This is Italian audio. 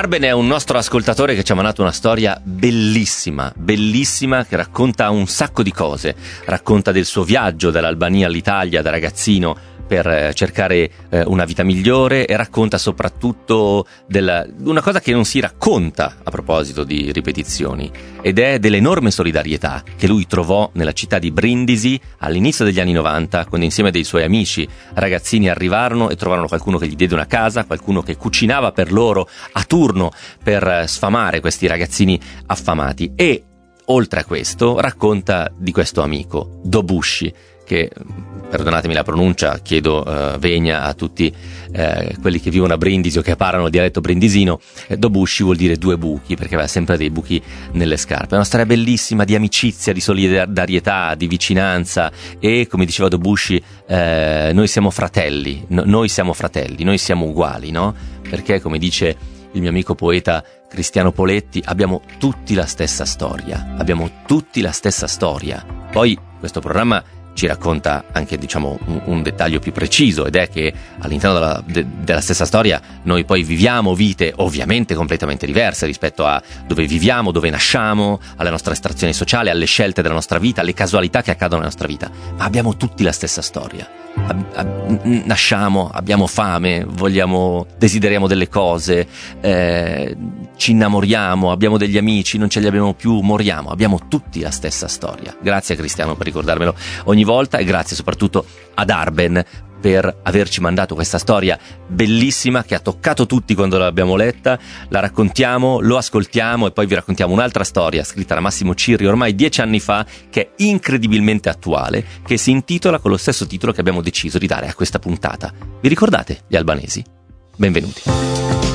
Arben è un nostro ascoltatore che ci ha mandato una storia bellissima, bellissima, che racconta un sacco di cose. Racconta del suo viaggio dall'Albania all'Italia da ragazzino per cercare una vita migliore, e racconta soprattutto una cosa che non si racconta a proposito di ripetizioni, ed è dell'enorme solidarietà che lui trovò nella città di Brindisi all'inizio degli anni 90, quando insieme dei suoi amici ragazzini arrivarono e trovarono qualcuno che gli diede una casa, qualcuno che cucinava per loro a turno per sfamare questi ragazzini affamati. E oltre a questo racconta di questo amico, Dobushi, che, perdonatemi la pronuncia, chiedo vegna a tutti quelli che vivono a Brindisi o che parlano il dialetto brindisino. Dobushi vuol dire due buchi, perché aveva sempre dei buchi nelle scarpe. È una storia bellissima di amicizia, di solidarietà, di vicinanza, e come diceva Dobushi, noi siamo fratelli, noi siamo fratelli, noi siamo uguali, no? Perché, come dice il mio amico poeta Cristiano Poletti, abbiamo tutti la stessa storia, abbiamo tutti la stessa storia. Poi questo programma ci racconta anche, diciamo, un dettaglio più preciso, ed è che all'interno della stessa storia noi poi viviamo vite ovviamente completamente diverse rispetto a dove viviamo, dove nasciamo, alla nostra estrazione sociale, alle scelte della nostra vita, alle casualità che accadono nella nostra vita, ma abbiamo tutti la stessa storia. Nasciamo, abbiamo fame, desideriamo delle cose, ci innamoriamo, abbiamo degli amici, non ce li abbiamo più, moriamo, abbiamo tutti la stessa storia. Grazie a Cristiano per ricordarmelo ogni volta, e grazie soprattutto ad Arben per averci mandato questa storia bellissima che ha toccato tutti quando l'abbiamo letta. La raccontiamo, lo ascoltiamo e poi vi raccontiamo un'altra storia scritta da Massimo Cirri ormai 10 anni fa, che è incredibilmente attuale, che si intitola con lo stesso titolo che abbiamo deciso di dare a questa puntata. Vi ricordate gli albanesi? Benvenuti.